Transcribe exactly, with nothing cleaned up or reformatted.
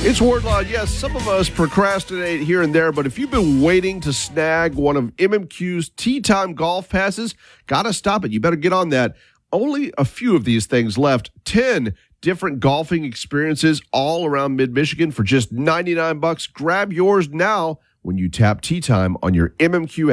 It's Wardlaw. Yes, some of us procrastinate here and there, but if you've been waiting to snag one of M M Q's Tee Time golf passes, gotta stop it. You better get on that. Only a few of these things left. ten different golfing experiences all around mid-Michigan for just ninety-nine bucks. Grab yours now when you tap Tee Time on your M M Q